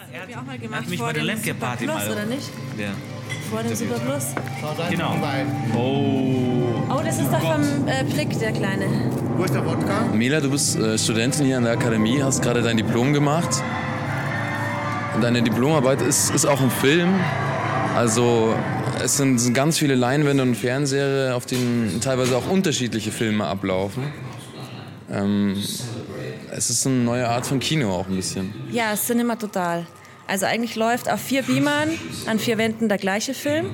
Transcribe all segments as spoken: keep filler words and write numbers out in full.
er hat, Hab ich auch mal er gemacht, hat mich vor bei der dem Lemke-Party Super mal. Plus, oder nicht? Ja. Vor dem Super Plus. Genau. Oh. Oh, das ist doch vom äh, Prick, der Kleine. Wo ist der Wodka? Mila, du bist äh, Studentin hier an der Akademie, hast gerade dein Diplom gemacht. Und deine Diplomarbeit ist, ist auch ein Film. Also es sind, sind ganz viele Leinwände und Fernseher, auf denen teilweise auch unterschiedliche Filme ablaufen. Ähm, es ist eine neue Art von Kino auch ein bisschen. Ja, Cinema Total. Also eigentlich läuft auf vier Beamern an vier Wänden der gleiche Film.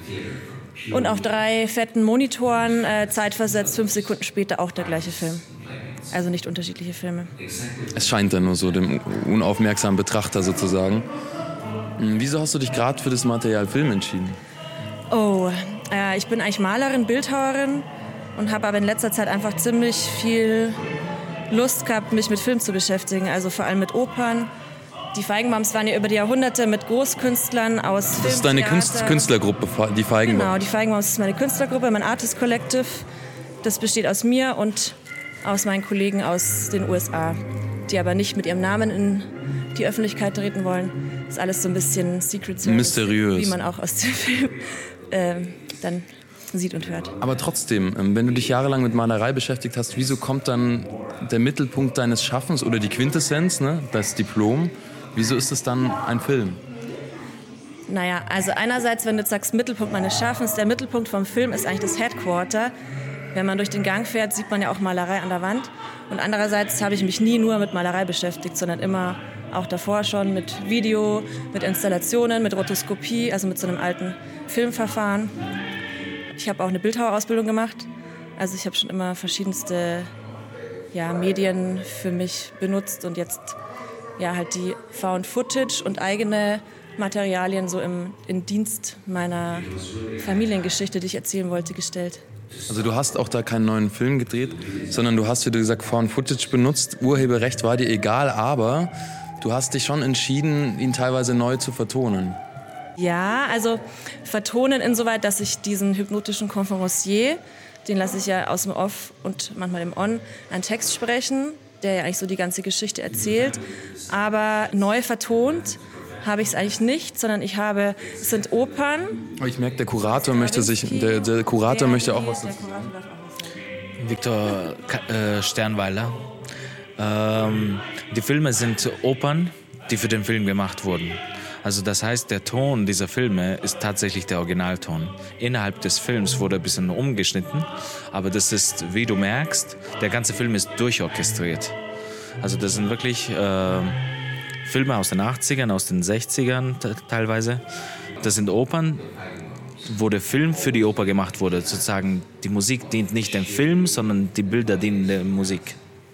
Und auf drei fetten Monitoren, äh, zeitversetzt, fünf Sekunden später auch der gleiche Film. Also nicht unterschiedliche Filme. Es scheint dann nur so dem unaufmerksamen Betrachter sozusagen. Wieso hast du dich gerade für das Material Film entschieden? Oh, äh, ich bin eigentlich Malerin, Bildhauerin und habe aber in letzter Zeit einfach ziemlich viel Lust gehabt, mich mit Film zu beschäftigen. Also vor allem mit Opern. Die Feigenbaums waren ja über die Jahrhunderte mit Großkünstlern aus Film, Das ist deine Theater. Künst- Künstlergruppe, die Feigenbaums. Genau, die Feigenbaums ist meine Künstlergruppe, mein Artist Collective. Das besteht aus mir und aus meinen Kollegen aus den U S A, die aber nicht mit ihrem Namen in die Öffentlichkeit treten wollen. Das ist alles so ein bisschen Secret Service, mysteriös, wie man auch aus dem Film äh, dann sieht und hört. Aber trotzdem, wenn du dich jahrelang mit Malerei beschäftigt hast, wieso kommt dann der Mittelpunkt deines Schaffens oder die Quintessenz, ne, das Diplom, wieso ist es dann ein Film? Naja, also einerseits, wenn du jetzt sagst, Mittelpunkt meines Schaffens, der Mittelpunkt vom Film ist eigentlich das Headquarter. Wenn man durch den Gang fährt, sieht man ja auch Malerei an der Wand. Und andererseits habe ich mich nie nur mit Malerei beschäftigt, sondern immer auch davor schon mit Video, mit Installationen, mit Rotoskopie, also mit so einem alten Filmverfahren. Ich habe auch eine Bildhauerausbildung gemacht. Also ich habe schon immer verschiedenste ja, Medien für mich benutzt und jetzt ja, halt die Found Footage und eigene Materialien so im in Dienst meiner Familiengeschichte, die ich erzählen wollte, gestellt. Also du hast auch da keinen neuen Film gedreht, sondern du hast, wie du gesagt, Found Footage benutzt. Urheberrecht war dir egal, aber du hast dich schon entschieden, ihn teilweise neu zu vertonen. Ja, also vertonen insoweit, dass ich diesen hypnotischen Conférencier, den lasse ich ja aus dem Off und manchmal im On, einen Text sprechen, der ja eigentlich so die ganze Geschichte erzählt. Aber neu vertont habe ich es eigentlich nicht, sondern ich habe, es sind Opern. Aber ich merke, der Kurator möchte sich, der, der Kurator der, möchte auch was. Der Kurator darf auch was sagen. Viktor äh, Sternweiler. Ähm, die Filme sind Opern, die für den Film gemacht wurden. Also das heißt, der Ton dieser Filme ist tatsächlich der Originalton. Innerhalb des Films wurde ein bisschen umgeschnitten, aber das ist, wie du merkst, der ganze Film ist durchorchestriert. Also das sind wirklich äh, Filme aus den achtzigern, aus den sechzigern teilweise. Das sind Opern, wo der Film für die Oper gemacht wurde. Sozusagen, die Musik dient nicht dem Film, sondern die Bilder dienen der Musik.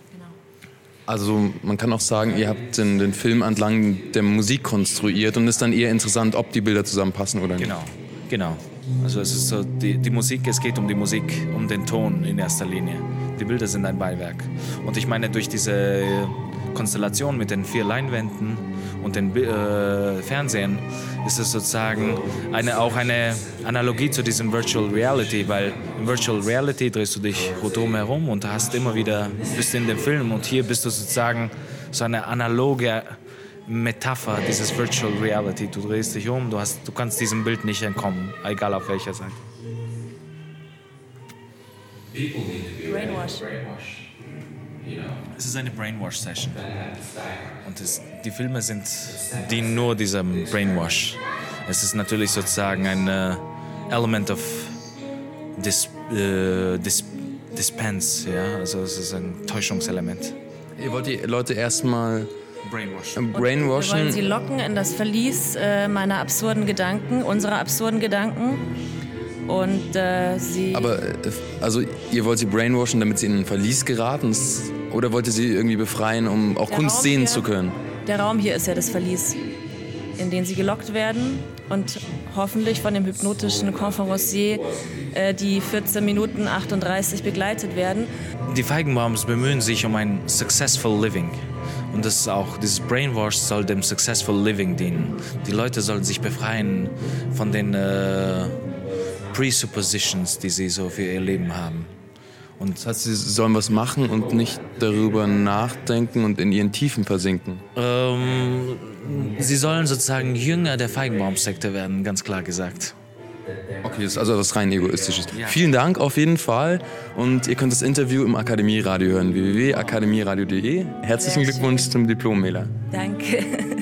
Also man kann auch sagen, ihr habt den, den Film entlang der Musik konstruiert und ist dann eher interessant, ob die Bilder zusammenpassen oder nicht. Genau, genau. Also es ist so, die, die Musik, es geht um die Musik, um den Ton in erster Linie. Die Bilder sind ein Beiwerk. Und ich meine, durch diese Konstellation mit den vier Leinwänden und den äh, Fernsehen ist es sozusagen eine, auch eine Analogie zu diesem Virtual Reality, weil in Virtual Reality drehst du dich rundherum herum und hast immer wieder, bist in dem Film und hier bist du sozusagen so eine analoge Metapher dieses Virtual Reality. Du drehst dich um, du, hast, du kannst diesem Bild nicht entkommen, egal auf welcher Seite. Brainwash. Es ist eine Brainwash-Session. Und es, die Filme sind, dienen nur diesem Brainwash. Es ist natürlich sozusagen ein uh, Element of dis, uh, dis, Dispense, ja? Also es ist ein Täuschungselement. Ihr wollt die Leute erstmal Brainwashen. brainwashen. Wir wollen sie locken in das Verlies äh, meiner absurden Gedanken, unserer absurden Gedanken. Und äh, sie... Aber äh, also ihr wollt sie brainwashen, damit sie in ein Verlies geraten? Oder wollt ihr sie irgendwie befreien, um auch Der Kunst Raum sehen hier- zu können? Der Raum hier ist ja das Verlies, in den sie gelockt werden und hoffentlich von dem hypnotischen Conférencier äh, die vierzehn Minuten achtunddreißig begleitet werden. Die Feigenbaums bemühen sich um ein Successful Living. Und das ist auch, dieses Brainwash soll dem Successful Living dienen. Die Leute sollen sich befreien von den äh, Presuppositions, die sie so für ihr Leben haben. Und Das heißt, sie sollen was machen und nicht darüber nachdenken und in ihren Tiefen versinken. ähm, sie sollen sozusagen Jünger der Feigenbaumsekte werden, ganz klar gesagt. Okay, das ist also was rein egoistisches. Ja. Vielen Dank auf jeden Fall und ihr könnt das Interview im Akademieradio hören, w w w punkt akademieradio punkt de. Herzlichen Sehr schön. Glückwunsch zum Diplom, Mela. Danke.